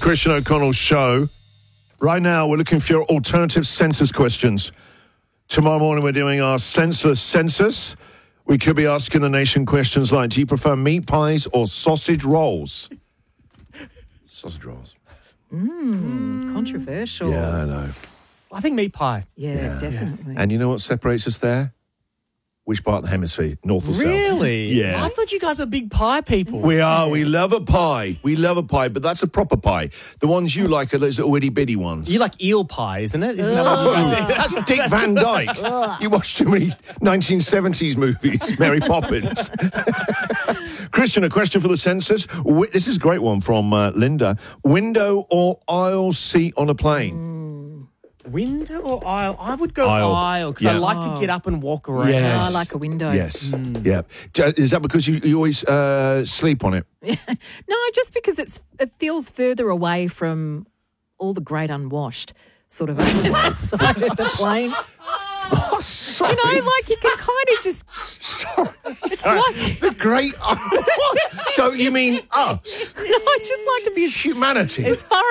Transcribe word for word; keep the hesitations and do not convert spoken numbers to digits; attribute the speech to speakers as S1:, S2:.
S1: Christian O'Connell's show. Right now, we're looking for your alternative census questions. Tomorrow morning, we're doing our senseless census. We could be asking the nation questions like, do you prefer meat pies or sausage rolls? Sausage rolls.
S2: Mmm, controversial.
S1: Yeah, I know.
S3: I think meat pie.
S2: Yeah,
S1: Yeah.
S2: definitely.
S1: And you know what separates us there? Which part of the hemisphere? North or south?
S3: Really?
S1: Yeah.
S3: I thought you guys were big pie people.
S1: We are. We love a pie. We love a pie, but that's a proper pie. The ones you like are those little itty-bitty ones.
S3: You like eel pie, isn't it? Isn't that what you guys say?
S1: That's Dick Van Dyke. You watch too many nineteen seventies movies, Mary Poppins. Christian, a question for the census. Wi- This is a great one from uh, Linda. Window or aisle seat on a plane?
S3: Window or aisle? I would go
S1: Aisle.
S3: aisle because
S1: Yeah.
S3: I like to get up and walk around.
S1: Yes.
S2: I like a window.
S1: Yes. Yeah. D- Is that because you, you always uh, sleep on it?
S2: No, just because it's it feels further away from all the great unwashed sort of over that side of the plane.
S1: Oh, sorry.
S2: You know, like you can kind of just.
S1: Sorry.
S2: It's
S1: Sorry.
S2: like.
S1: The great... So you mean us?
S2: I just like to be as,
S1: Humanity?
S2: as far